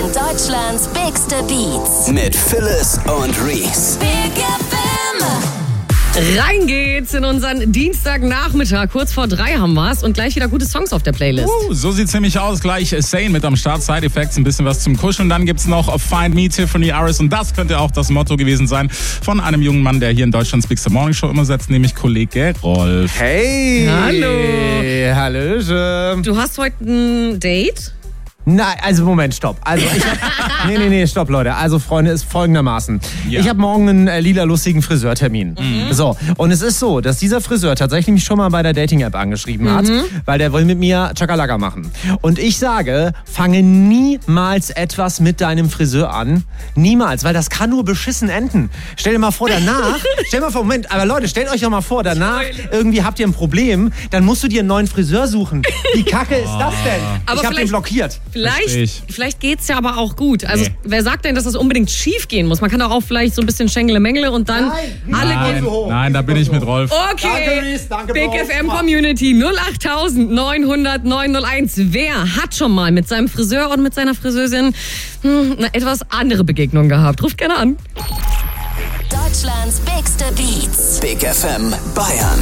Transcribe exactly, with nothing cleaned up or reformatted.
sind Deutschlands bigste Beats. Mit Phyllis und Reese. Big F M. Rein geht's in unseren Dienstagnachmittag. Kurz vor drei haben wir's und gleich wieder gute Songs auf der Playlist. Uh, so sieht's nämlich aus. Gleich Sane mit am Start. Side Effects, ein bisschen was zum Kuscheln. Dann gibt's noch Find Me, Tiffany Aris. Und das könnte auch das Motto gewesen sein von einem jungen Mann, der hier in Deutschlands Big Morning Show immer setzt, nämlich Kollege Rolf. Hey! Hallo! Hallöchen! Du hast heute ein Date? Nein, also Moment, stopp. Also ich hab, nee, nee, nee, stopp, Leute. Also Freunde, ist folgendermaßen. Ja. Ich habe morgen einen äh, lila lustigen Friseurtermin. Mhm. So, und es ist so, dass dieser Friseur tatsächlich mich schon mal bei der Dating-App angeschrieben hat, Mhm. weil der will mit mir Chakalaka machen. Und ich sage, fange niemals etwas mit deinem Friseur an. Niemals, weil das kann nur beschissen enden. Stell dir mal vor, danach, stell dir mal vor, Moment, aber Leute, stellt euch doch mal vor, danach irgendwie habt ihr ein Problem, dann musst du dir einen neuen Friseur suchen. Wie kacke ist das denn? Aber ich hab den vielleicht- blockiert. Versteh Vielleicht, ich. vielleicht geht's ja aber auch gut. Also Nee. wer sagt denn, dass das unbedingt schief gehen muss? Man kann doch auch vielleicht so ein bisschen Schengele-Mengele und dann alle Nein, gehen. hoch. nein, da bin ich mit Rolf. Okay, Danke, Reese, danke, Big Bro. F M Community null acht neun null null neun null eins. Wer hat schon mal mit seinem Friseur und mit seiner Friseurin hm, eine etwas andere Begegnung gehabt? Ruft gerne an. Deutschlands bigste Beats. Big F M Bayern.